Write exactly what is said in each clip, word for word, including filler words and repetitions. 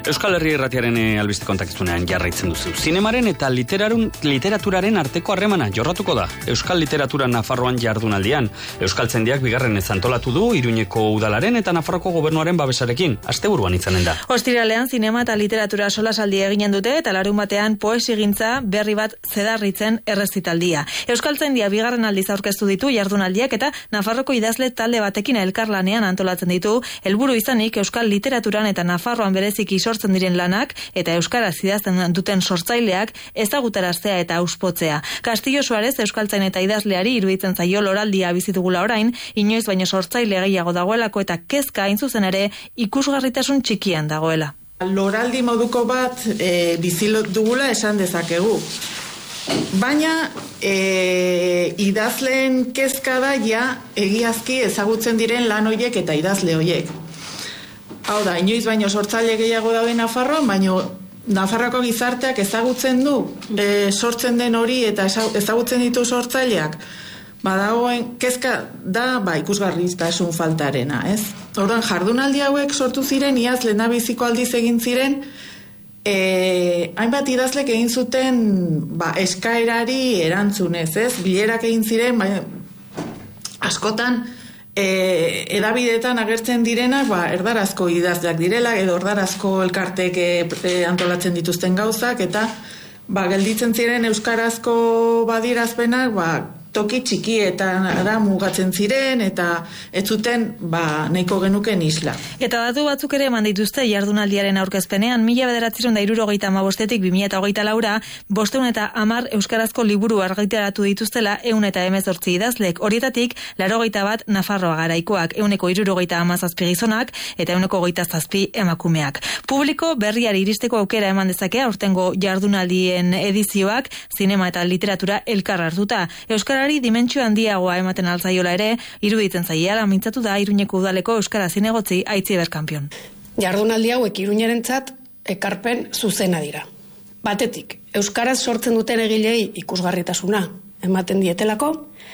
Euskal Herri Irratiaren albiste kontakizunean jarraitzen duzu. Zinemaren eta literarun, literaturaren arteko harremana jorratuko da. Euskal Literatura Nafarroan jardunaldian. Euskaltzaindiak bigarren ez antolatu du Iruñeko udalaren eta Nafarroko gobernuaren babesarekin. Asteburuan izanen da. Ostiralean zinema eta literatura solasaldia eginen dute eta larun batean poesigintza berri bat zedarritzen errezitaldia. Euskaltzaindia bigarren aldiz aurkeztu ditu jardunaldiak eta Nafarroko idazle talde batekin elkarlanean antolatzen ditu, helburu izanik Euskal Literaturan eta Nafarroan bereziki sortzen diren lanak eta euskaraz idazten duten sortzaileak ezagutaraztea eta auspotzea. Castillo Suarez euskaltzain eta idazleari iruditzen zaio loraldia bizitugula orain, inoiz baino sortzaile gehiago dagoelako eta kezka hain zuzen ere ikusgarritasun txikian dagoela. Loraldi moduko bat e, bizilot dugula esan dezakegu. Baina e, idazleen kezka da ja egiazki ezagutzen diren lan hoiek eta idazle hoiek. Hau da, inoiz baino sortzaile gehiago daude Nafarroan, baino Nafarroako gizarteak ezagutzen du e, sortzen den hori eta ezagutzen ditu sortzaileak. Badagoen kezka da ba, ikusgarritasun faltarena, ez? Orduan, jardunaldi hauek sortu ziren, iaz lehendabiziko aldiz egin ziren, e, hainbat idazlek egin zuten ba, eskaerari erantzunez, ez? Bilerak egin ziren, ba, askotan, E, edabidetan agertzen direnak ba, erdarazko idazleak direla edo erdarazko elkartek e, e, antolatzen dituzten gauzak eta ba, gelditzen ziren euskarazko badirazpenak ba, toki txikietan da mugatzen ziren eta ez zuten ba, nahiko genuken isla. Eta datu batzuk ere eman dituzte jardunaldiaren aurkezpenean, mila bederatziehun eta hirurogeita hamabostetik bi mila hogeita laura, bostehun eta hamar euskarazko liburu argitaratu dituztela ehun eta hemezortzi idazlek, horietatik laurogeita bat Nafarroa garaikoak, ehuneko hirurogeita hamazazpi gizonak eta ehuneko hogeita zazpi emakumeak. Publiko berriari iristeko aukera eman dezake aurtengo jardunaldien edizioak zinema eta literatura elkar hartuta. Euskara dimentsio handiagoa ematen altzaiola ere, iruditzen zaiela mintzatu da Iruñeko udaleko euskara zinegotzi Aitziber kanpion. Jardunaldi hauek Iruñarentzat ekarpen zuzena dira. Batetik, euskaraz sortzen duten egilei ikusgarritasuna ematen dietelako,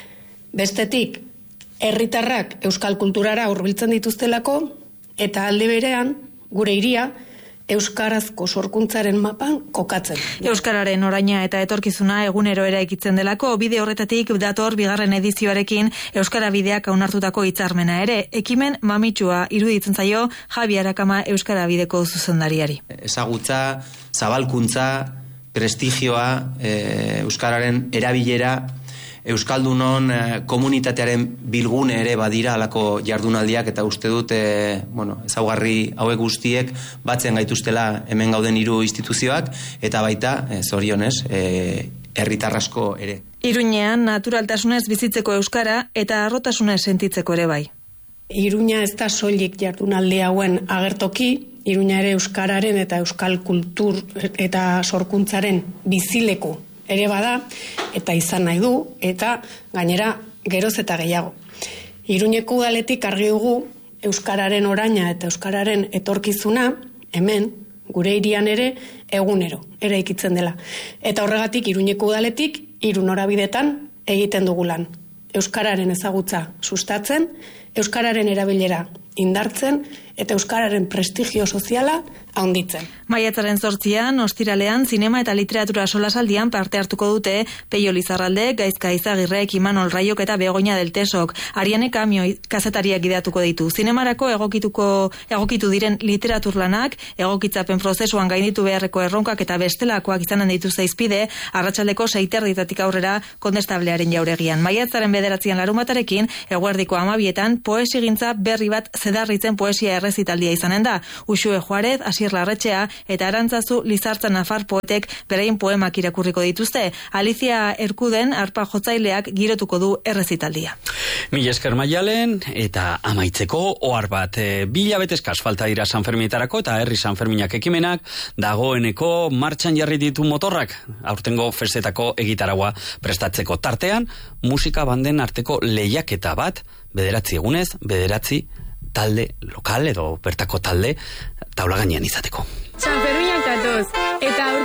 bestetik, herritarrak euskal kulturara hurbiltzen dituztelako, eta alde berean, gure hiria, euskarazko sorkuntzaren mapan kokatzen. Euskararen oraina eta etorkizuna egunero eraikitzen delako, bide horretatik dator bigarren edizioarekin Euskara bideak onartutako hitzarmena ere, ekimen mamitsua iruditzen zaio Javi Arakama Euskara bideko zuzendariari. Ezagutza, zabalkuntza, prestigioa, e, euskararen erabilera, Euskaldunon eh, komunitatearen bilgune ere badira alako jardunaldiak eta uste dut eh, bueno, ezaugarri hauek guztiek batzen gaituztela hemen gauden hiru instituzioak eta baita eh, zorionez eh, herritarrasko ere. Iruñean naturaltasunez bizitzeko euskara eta harrotasunez sentitzeko ere bai. Iruña ez da soilik jardunaldi hauen agertoki, Iruña ere euskararen eta euskal kultur eta sorkuntzaren bizileku ere bada, eta izan nahi du, eta gainera geroz eta gehiago. Iruñeko udaletik argi dugu euskararen oraina eta euskararen etorkizuna, hemen, gure hirian ere, egunero, eraikitzen dela. Eta horregatik Iruñeko udaletik, hiru norabidetan egiten dugu lan. Euskararen ezagutza sustatzen, euskararen erabilera indartzen, eta euskararen prestigio soziala handitzen. Maiatzaren zortzian, ostiralean, zinema eta literatura solasaldian parte hartuko dute Peio Lizarralde, Gaizka Izagirrek, Imanol Raiok eta Begoña del Tesok. Ariane Kamio kazetariak gidatuko ditu. Zinemarako egokituko egokitu diren literaturlanak, egokitzapen prozesuan gainditu beharreko erronkak eta bestelakoak izanen dituzte izpide, arratsaldeko seiterditatik aurrera kondestablearen jauregian. Maiatzaren bederatzian larumatarekin, eguerdiko amabietan, poesigintza berri bat zedarritzen poesia errezitaldia izanen da. Uxue Juarez, Asier Larretxea eta Arantzazu Lizartza Nafar poetek beraien poemak irakurriko dituzte. Alicia Erkuden arpa jotzaileak girotuko du errezitaldia. Mila esker Maialen eta amaitzeko ohar bat. E, bi hilabetezkaz falta dira Sanferminetarako eta herri Sanferminak ekimenak dagoeneko martxan jarri ditu motorrak aurtengo festetako egitaragua prestatzeko tartean musika banden arteko lehiaketa bat bederatzi egunez, bederatzi talde lokal edo bertako talde taula gainean izateko. Sanferminak datoz eta